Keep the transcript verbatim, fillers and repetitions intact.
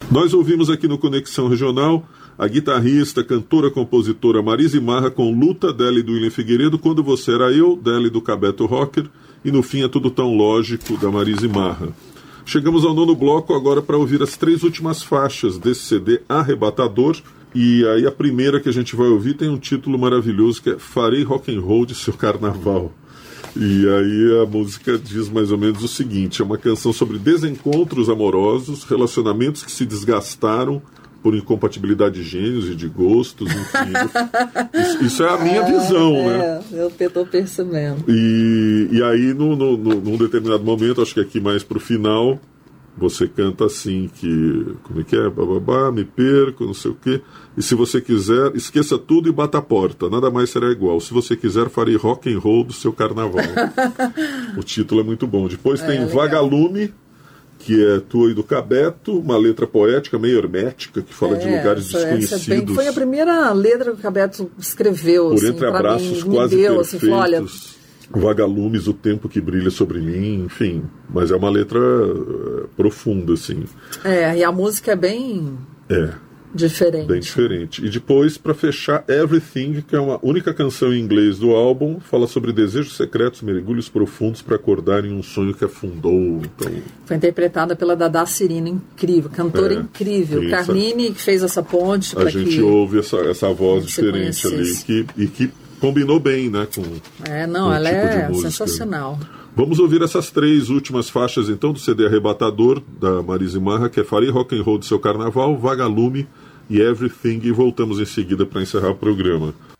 Nós ouvimos aqui no Conexão Regional a guitarrista, cantora, compositora Marise Marra com Luta, dela e do William Figueiredo, Quando Você Era Eu, dela e do Cabeto Rocker, e no fim É Tudo Tão Lógico, da Marise Marra. Chegamos ao nono bloco agora para ouvir as três últimas faixas desse C D Arrebatador, e aí a primeira que a gente vai ouvir tem um título maravilhoso que é Farei Rock and Roll de Seu Carnaval. E aí a música diz mais ou menos o seguinte: é uma canção sobre desencontros amorosos, relacionamentos que se desgastaram por incompatibilidade de gênios e de gostos, enfim. Isso, isso é a minha é, visão, é, né? Eu estou percebendo. E, e aí, no, no, no, num determinado momento, acho que aqui mais pro final, você canta assim, que... Como é que é? Bababá, me perco, não sei o quê. E se você quiser, esqueça tudo e bata a porta. Nada mais será igual. Se você quiser, farei rock and roll do seu carnaval. O título é muito bom. Depois é, tem legal. Vagalume, que é tua e do Cabeto, uma letra poética, meio hermética, que fala é, de lugares essa, desconhecidos. Essa bem, foi a primeira letra que o Cabeto escreveu. Por assim, entre abraços mim, quase deu, perfeitos. Assim, falou, olha... Vagalumes, o tempo que brilha sobre mim, enfim. Mas é uma letra uh, profunda, assim. É, e a música é bem... É. Diferente. Bem diferente. E depois, para fechar, Everything, que é uma única canção em inglês do álbum, fala sobre desejos secretos, mergulhos profundos para acordar em um sonho que afundou. Então... Foi interpretada pela Dada Cirino, incrível, cantora é, incrível. Isso. Carline, que fez essa ponte. A gente que ouve essa, essa voz diferente ali, que, e que combinou bem, né, com É, não, com ela tipo é de música. sensacional. Vamos ouvir essas três últimas faixas, então, do C D Arrebatador, da Marise Marra, que é Farei Rock and Roll do Seu Carnaval, Vagalume e Everything, e voltamos em seguida para encerrar o programa.